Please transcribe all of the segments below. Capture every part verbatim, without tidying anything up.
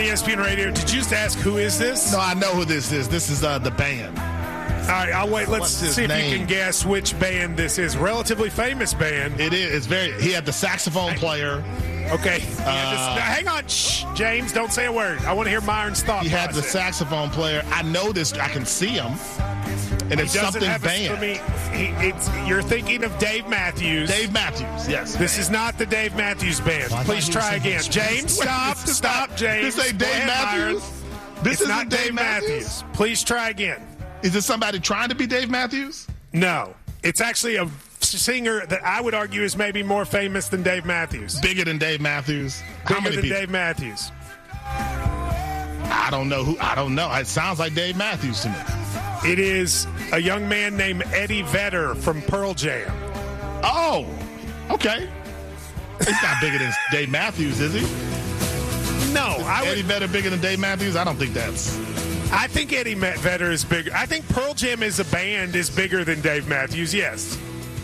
E S P N Radio. Did you just ask who is this? No, I know who this is. This is uh, the band. All right, I'll wait. Let's see if name? you can guess which band this is. Relatively famous band. It is. It's very. He had the saxophone player. Okay. Uh, this, now, hang on. Shh, James, don't say a word. I want to hear Myron's thought He had process. the saxophone player. I know this. I can see him. And it's he doesn't something have band. A, for me, he, it's, you're thinking of Dave Matthews. Dave Matthews, yes. This is not the Dave Matthews band. Well, Please try again. James, stop. Wait, stop, James. This ain't Go Dave ahead, Matthews? Myron. This It's isn't not Dave Matthews. Please try again. Is it somebody trying to be Dave Matthews? No. It's actually a singer that I would argue is maybe more famous than Dave Matthews. Bigger than Dave Matthews? How Bigger many than people? Dave Matthews. I don't know who. I don't know. It sounds like Dave Matthews to me. It is a young man named Eddie Vedder from Pearl Jam. Oh, okay. He's not bigger than Dave Matthews, is he? No, I Eddie would. Vedder bigger than Dave Matthews? I don't think that's. I think Eddie Vedder is bigger. I think Pearl Jam as a band is bigger than Dave Matthews. Yes.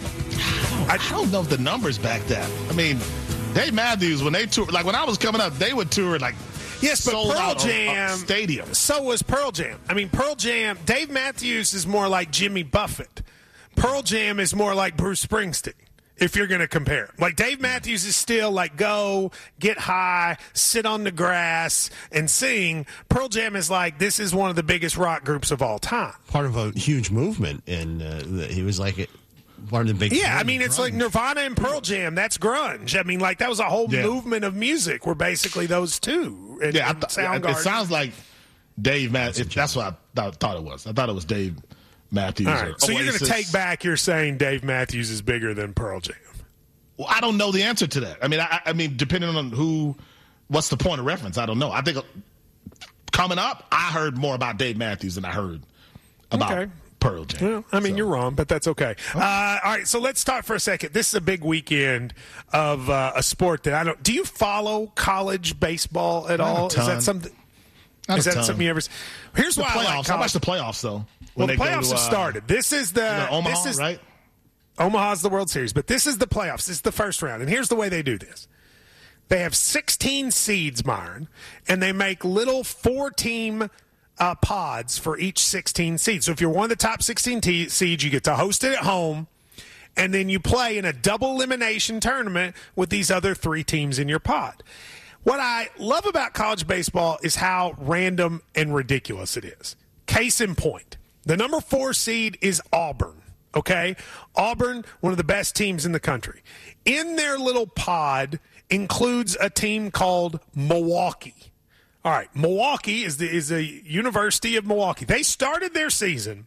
I don't know if the numbers back that. I mean, Dave Matthews, when they toured, like when I was coming up, they would tour like Yes, but sold Pearl out Jam stadiums. So was Pearl Jam. I mean, Pearl Jam. Dave Matthews is more like Jimmy Buffett. Pearl Jam is more like Bruce Springsteen. If you're going to compare, like Dave Matthews is still like go get high, sit on the grass, and sing. Pearl Jam is like this is one of the biggest rock groups of all time. Part of a huge movement, and uh, he was like it. Part of the big. Yeah, I mean, it's grunge. like Nirvana and Pearl Jam. That's grunge. I mean, like that was a whole Yeah. movement of music. Were basically those two. And, Yeah, I and th- it Soundgarden. sounds like Dave Matthews. That's what I th- thought it was. I thought it was Dave Matthews. All right, or so you're going to Oasis. take back. You're saying Dave Matthews is bigger than Pearl Jam. Well, I don't know the answer to that. I mean, I, I mean, depending on who, what's the point of reference? I don't know. I think uh, coming up, I heard more about Dave Matthews than I heard about Okay. Pearl Jam. Well, I mean, So- you're wrong, but that's okay. Uh, all right, so let's talk for a second. This is a big weekend of uh, a sport that I don't. Do you follow college baseball at Not a all? Is that ton. something? Not Is a that ton. something you ever? Here's The why I playoffs. like I watch college. the playoffs though. Well, When the they go playoffs to, have uh, started. This is the you know, Omaha, this is, right? Omaha's the World Series, but this is the playoffs. This is the first round, and here's the way they do this. They have sixteen seeds, Myron, and they make little four-team uh, pods for each sixteen seeds. So if you're one of the top sixteen te- seeds, you get to host it at home, and then you play in a double elimination tournament with these other three teams in your pod. What I love about college baseball is how random and ridiculous it is. Case in point, the number four seed is Auburn. Okay? Auburn, one of the best teams in the country. In their little pod includes a team called Milwaukee. All right, Milwaukee is the is the University of Milwaukee. They started their season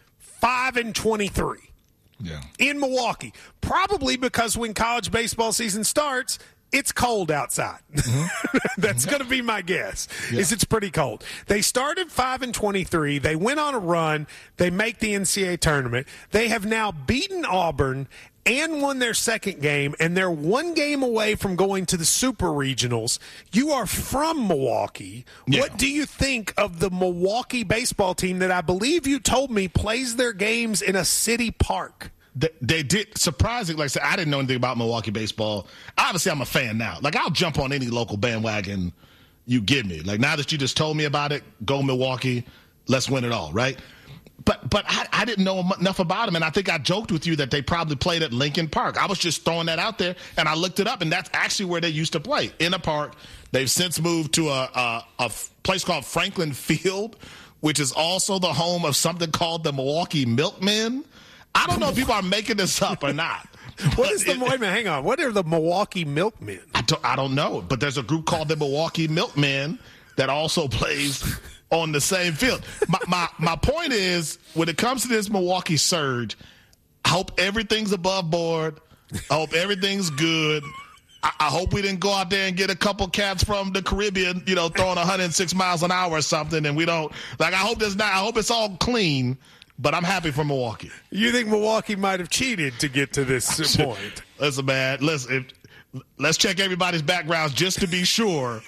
five and twenty-three Yeah. in Milwaukee, probably because when college baseball season starts, it's cold outside. Mm-hmm. That's going to be my guess. Yeah. Is it's pretty cold. They started five and twenty-three. They went on a run. They make the N C double A tournament. They have now beaten Auburn and won their second game, and they're one game away from going to the Super Regionals. You are from Milwaukee. Yeah. What do you think of the Milwaukee baseball team that I believe you told me plays their games in a city park? They, they did surprising. Like I said, I didn't know anything about Milwaukee baseball. Obviously, I'm a fan now. Like I'll jump on any local bandwagon you give me. Like now that you just told me about it, go Milwaukee. Let's win it all, right? But but I, I didn't know enough about them, and I think I joked with you that they probably played at Lincoln Park. I was just throwing that out there, and I looked it up, and that's actually where they used to play, in a park. They've since moved to a, a, a place called Franklin Field, which is also the home of something called the Milwaukee Milkmen. I don't know if people are making this up or not. What is the It- wait a minute, hang on? What are the Milwaukee Milkmen? I don't, I don't know, but there's a group called the Milwaukee Milkmen that also plays on the same field. My, my my point is, when it comes to this Milwaukee surge, I hope everything's above board. I hope everything's good. I, I hope we didn't go out there and get a couple cats from the Caribbean, you know, throwing one hundred six miles an hour or something, and we don't like. I hope there's not. I hope it's all clean. But I'm happy for Milwaukee. You think Milwaukee might have cheated to get to this point? Listen, man. Listen, if, let's check everybody's backgrounds just to be sure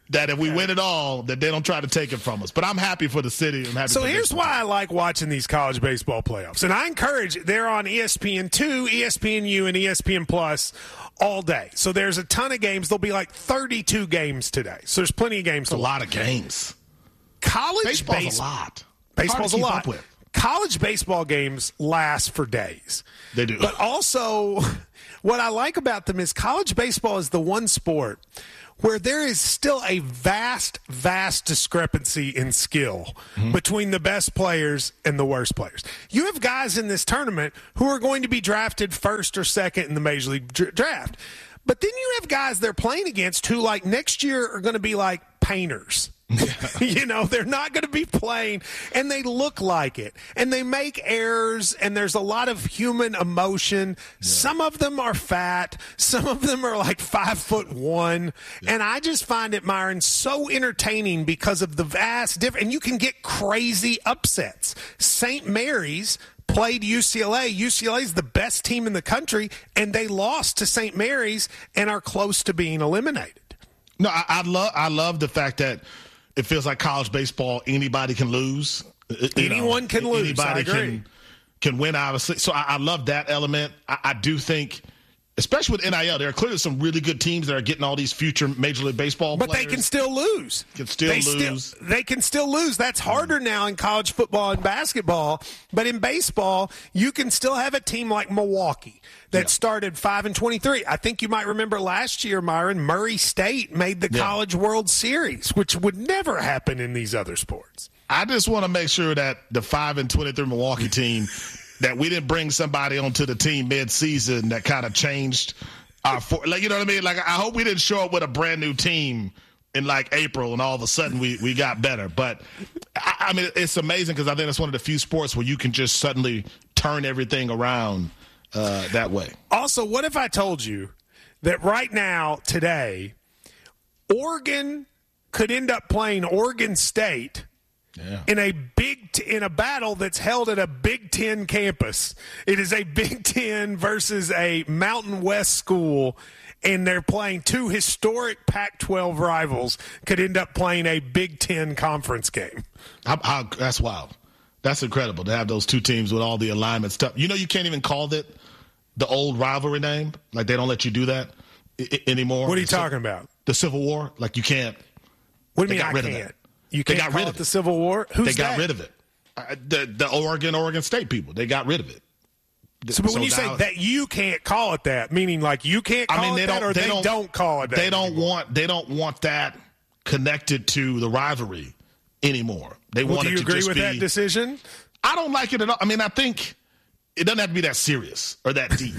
that if we win it all, that they don't try to take it from us. But I'm happy for the city. I'm happy so for here's baseball. why I like watching these college baseball playoffs. And I encourage, they're on E S P N two, E S P N U, and E S P N Plus all day. So there's a ton of games. There'll be like thirty-two games today. So there's plenty of games It's to a watch. lot of games. College Baseball's base- a lot. Baseball's a Hard to keep lot. up with. College baseball games last for days. They do. But also, what I like about them is college baseball is the one sport where there is still a vast, vast discrepancy in skill mm-hmm. between the best players and the worst players. You have guys in this tournament who are going to be drafted first or second in the Major League dr- draft. But then you have guys they're playing against who, like, next year are going to be like painters. You know, they're not going to be playing, and they look like it, and they make errors, and there's a lot of human emotion. Yeah. Some of them are fat. Some of them are like five foot one. Yeah. And I just find it, Myron, so entertaining because of the vast difference. And you can get crazy upsets. Saint Mary's played U C L A. U C L A is the best team in the country, and they lost to Saint Mary's and are close to being eliminated. No, I, I love I love the fact that it feels like college baseball, anybody can lose. You Anyone know, can lose. Anybody I agree. can can win out of. So I, I love that element. I, I do think, especially with N I L, there are clearly some really good teams that are getting all these future Major League Baseball but players. But they can still lose. Can still they lose. Still, they can still lose. That's harder now in college football and basketball. But in baseball, you can still have a team like Milwaukee that yeah. started five and twenty-three. I think you might remember last year, Myron, Murray State made the yeah. College World Series, which would never happen in these other sports. I just want to make sure that the five and twenty-three Milwaukee team, that we didn't bring somebody onto the team mid-season that kind of changed our, for, like, you know what I mean? Like, I hope we didn't show up with a brand new team in like April and all of a sudden we, we got better. But I, I mean, it's amazing because I think it's one of the few sports where you can just suddenly turn everything around uh, that way. Also, what if I told you that right now, today, Oregon could end up playing Oregon State yeah. in a big t- in a battle that's held at a Big Ten campus. It is a Big Ten versus a Mountain West school, and they're playing two historic Pac twelve rivals. Could end up playing a Big Ten conference game. How, how, that's wild. That's incredible to have those two teams with all the alignment stuff. You know, you can't even call it the old rivalry name. Like, they don't let you do that I- anymore. What are you the, talking about? The Civil War. Like, you can't. What do you mean mean got I rid can't? Of that. You they can't got call rid it of the it. Civil War? Who's they got that? rid of it. Uh, the, the Oregon, Oregon State people. They got rid of it. So, but when so you now, say that you can't call it that, meaning like you can't call I mean, it they that, don't, or they, they don't, don't call it that They don't anymore? want. They don't want that connected to the rivalry anymore. They Well, want do you it to agree just with be, that decision? I don't like it at all. I mean, I think it doesn't have to be that serious or that deep.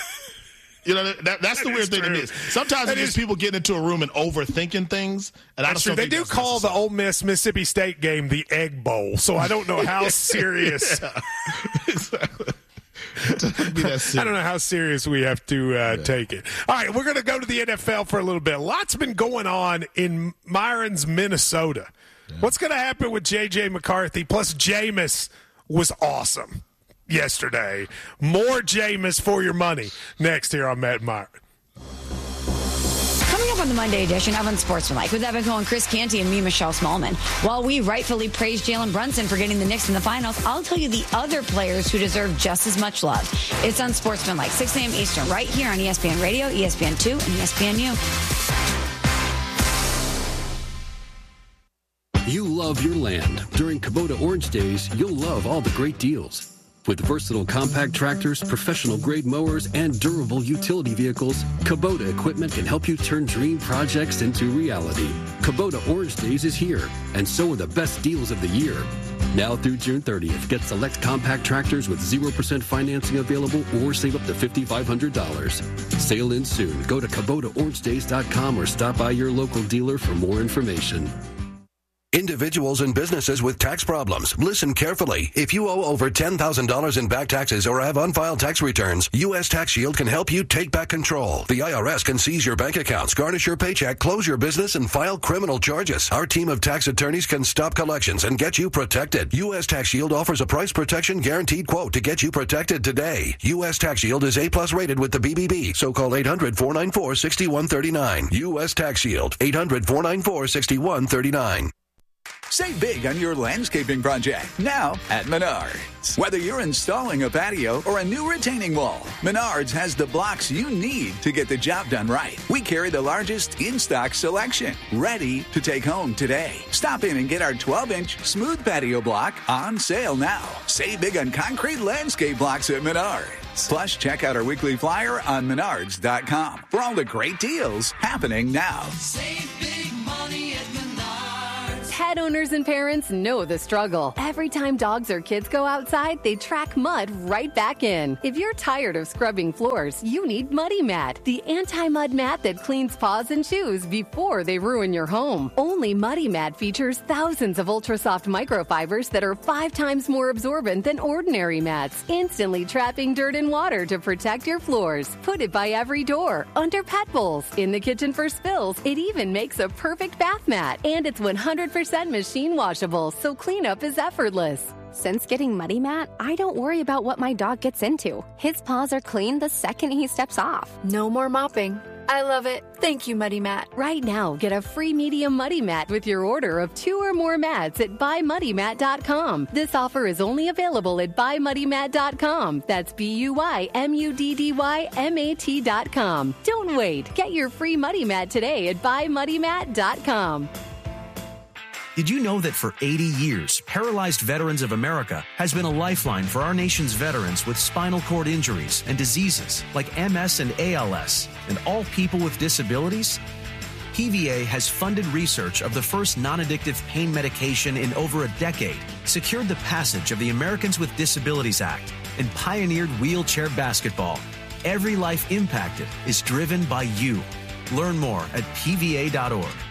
You know, that, that's that the weird thing true. to me. Sometimes that it's is, people getting into a room and overthinking things. And I just true. don't They think do that's call necessary. the Ole Miss Mississippi State game the Egg Bowl, so I don't know how serious. Yeah, exactly. I don't know how serious we have to uh, yeah. take it. All right, we're going to go to the N F L for a little bit. Lots been going on in Myron's Minnesota. Yeah. What's going to happen with J J McCarthy? Plus, Jameis was awesome yesterday. More Jameis for your money next here on Matt Myron. Coming up on the Monday edition of Unsportsmanlike with Evan Cohen, Chris Canty, and me, Michelle Smallman. While we rightfully praise Jalen Brunson for getting the Knicks in the finals, I'll tell you the other players who deserve just as much love. It's Unsportsmanlike, six a.m. Eastern, right here on E S P N Radio, E S P N two, and E S P N U. You love your land. During Kubota Orange Days, you'll love all the great deals. With versatile compact tractors, professional-grade mowers, and durable utility vehicles, Kubota equipment can help you turn dream projects into reality. Kubota Orange Days is here, and so are the best deals of the year. Now through June thirtieth, get select compact tractors with zero percent financing available or save up to five thousand five hundred dollars. Sale ends soon. Go to Kubota Orange Days dot com or stop by your local dealer for more information. Individuals and businesses with tax problems, listen carefully. If you owe over ten thousand dollars in back taxes or have unfiled tax returns, U S Tax Shield can help you take back control. The I R S can seize your bank accounts, garnish your paycheck, close your business, and file criminal charges. Our team of tax attorneys can stop collections and get you protected. U S Tax Shield offers a price protection guaranteed quote to get you protected today. U S Tax Shield is A plus rated with the B B B, so call eight hundred, four nine four, six one three nine. U S Tax Shield, eight hundred, four nine four, six one three nine. Save big on your landscaping project now at Menards. Whether you're installing a patio or a new retaining wall, Menards has the blocks you need to get the job done right. We carry the largest in-stock selection, ready to take home today. Stop in and get our twelve-inch smooth patio block on sale now. Save big on concrete landscape blocks at Menards. Plus, check out our weekly flyer on menards dot com for all the great deals happening now. Save big money at Menards. Pet owners and parents know the struggle. Every time dogs or kids go outside, they track mud right back in. If you're tired of scrubbing floors, you need Muddy Mat, the anti-mud mat that cleans paws and shoes before they ruin your home. Only Muddy Mat features thousands of ultra-soft microfibers that are five times more absorbent than ordinary mats, instantly trapping dirt and water to protect your floors. Put it by every door, under pet bowls, in the kitchen for spills. It even makes a perfect bath mat, and it's one hundred percent machine washable, so cleanup is effortless. Since getting Muddy Mat, I don't worry about what my dog gets into. His paws are clean the second he steps off. No more mopping. I love it. Thank you, Muddy Mat. Right now, get a free medium Muddy Mat with your order of two or more mats at buy muddy mat dot com. This offer is only available at buy muddy mat dot com. That's B U Y M U D D Y M A T dot com. Don't wait. Get your free Muddy Mat today at buy muddy mat dot com. Did you know that for eighty years, Paralyzed Veterans of America has been a lifeline for our nation's veterans with spinal cord injuries and diseases like M S and A L S, and all people with disabilities? P V A has funded research of the first non-addictive pain medication in over a decade, secured the passage of the Americans with Disabilities Act, and pioneered wheelchair basketball. Every life impacted is driven by you. Learn more at P V A dot org.